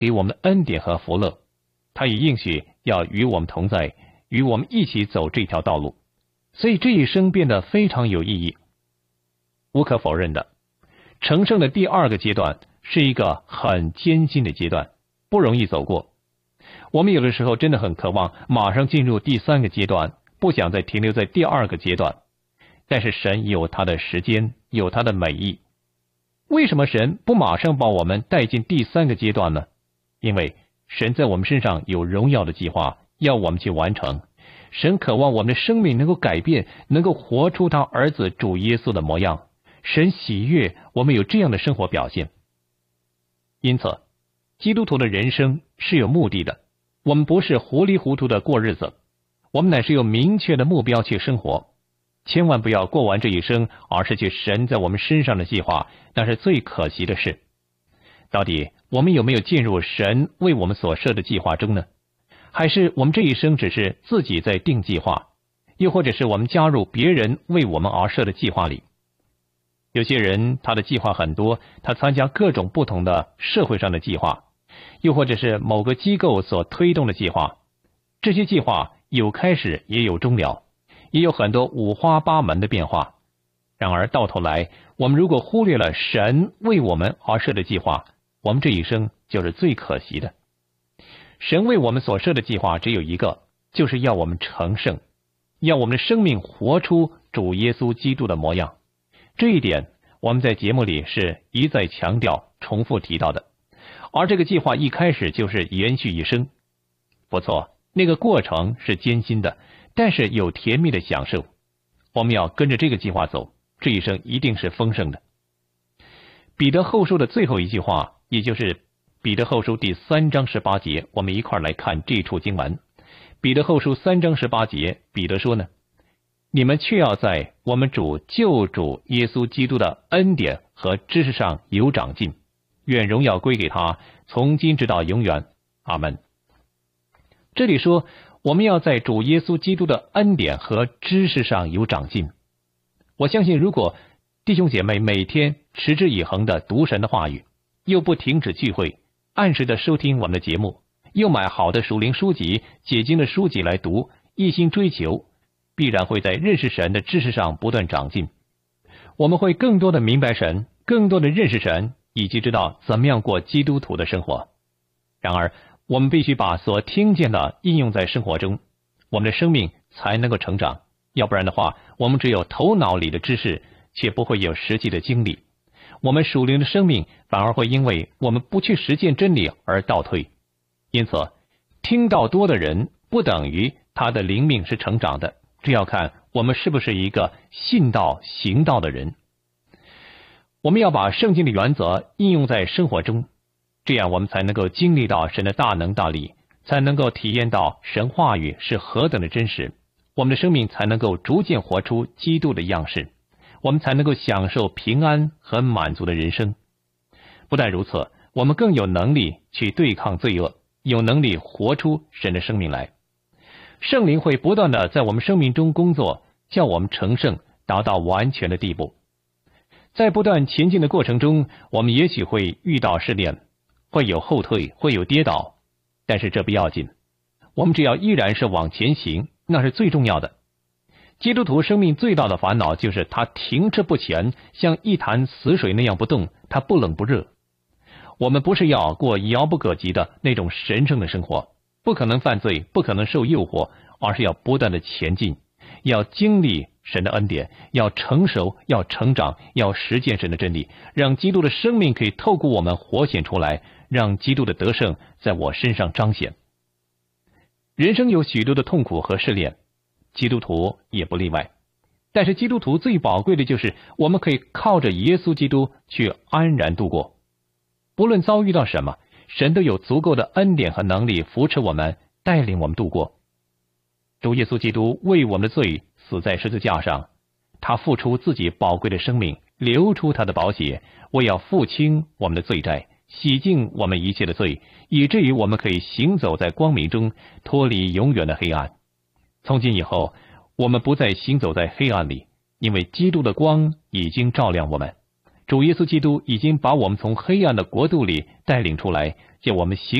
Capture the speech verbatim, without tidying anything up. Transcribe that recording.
给我们的恩典和福乐，他也应许要与我们同在，与我们一起走这条道路，所以这一生变得非常有意义。无可否认的，成圣的第二个阶段是一个很艰辛的阶段，不容易走过。我们有的时候真的很渴望马上进入第三个阶段，不想再停留在第二个阶段。但是神有他的时间，有他的美意。为什么神不马上把我们带进第三个阶段呢？因为神在我们身上有荣耀的计划，要我们去完成。神渴望我们的生命能够改变，能够活出他儿子主耶稣的模样。神喜悦我们有这样的生活表现。因此，基督徒的人生是有目的的，我们不是糊里糊涂的过日子，我们乃是有明确的目标去生活。千万不要过完这一生而失去神在我们身上的计划，那是最可惜的事。到底我们有没有进入神为我们所设的计划中呢？还是我们这一生只是自己在定计划，又或者是我们加入别人为我们而设的计划里？有些人他的计划很多，他参加各种不同的社会上的计划，又或者是某个机构所推动的计划。这些计划有开始也有终了，也有很多五花八门的变化。然而到头来，我们如果忽略了神为我们而设的计划，我们这一生就是最可惜的。神为我们所设的计划只有一个，就是要我们成圣，要我们的生命活出主耶稣基督的模样。这一点我们在节目里是一再强调重复提到的，而这个计划一开始就是延续一生。不错，那个过程是艰辛的，但是有甜蜜的享受。我们要跟着这个计划走，这一生一定是丰盛的。彼得后书的最后一句话，也就是彼得后书第三章十八节，我们一块来看这处经文。彼得后书三章十八节，彼得说呢，你们却要在我们主救主耶稣基督的恩典和知识上有长进，愿荣耀归给他，从今直到永远。阿们。这里说我们要在主耶稣基督的恩典和知识上有长进。我相信如果弟兄姐妹每天持之以恒的读神的话语，又不停止聚会，按时的收听我们的节目，又买好的属灵书籍、解经的书籍来读，一心追求，必然会在认识神的知识上不断长进。我们会更多的明白神，更多的认识神，以及知道怎么样过基督徒的生活。然而我们必须把所听见的应用在生活中，我们的生命才能够成长。要不然的话，我们只有头脑里的知识，却不会有实际的经历。我们属灵的生命反而会因为我们不去实践真理而倒退。因此，听道多的人不等于他的灵命是成长的，这要看我们是不是一个信道行道的人。我们要把圣经的原则应用在生活中，这样我们才能够经历到神的大能大力，才能够体验到神话语是何等的真实，我们的生命才能够逐渐活出基督的样式，我们才能够享受平安和满足的人生。不但如此，我们更有能力去对抗罪恶，有能力活出神的生命来。圣灵会不断的在我们生命中工作，叫我们成圣，达到完全的地步。在不断前进的过程中，我们也许会遇到试炼，会有后退，会有跌倒，但是这不要紧，我们只要依然是往前行，那是最重要的。基督徒生命最大的烦恼就是他停滞不前，像一潭死水那样不动，他不冷不热。我们不是要过遥不可及的那种神圣的生活，不可能犯罪，不可能受诱惑，而是要不断的前进，要经历神的恩典，要成熟，要成长，要实践神的真理，让基督的生命可以透过我们活显出来，让基督的得胜在我身上彰显。人生有许多的痛苦和试炼，基督徒也不例外。但是基督徒最宝贵的就是我们可以靠着耶稣基督去安然度过。不论遭遇到什么，神都有足够的恩典和能力扶持我们，带领我们度过。主耶稣基督为我们的罪死在十字架上，他付出自己宝贵的生命，流出他的宝血，为要付清我们的罪债，洗净我们一切的罪，以至于我们可以行走在光明中，脱离永远的黑暗。从今以后，我们不再行走在黑暗里，因为基督的光已经照亮我们。 主耶稣基督已经把我们从黑暗的国度里带领出来，叫我们行